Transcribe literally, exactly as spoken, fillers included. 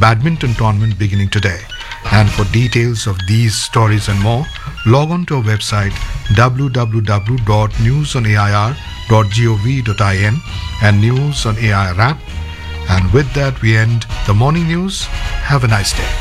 badminton tournament beginning today. And for details of these stories and more, log on to our website w w w dot news on air dot gov dot in and News on A I R app. And with that, we end the morning news. Have a nice day.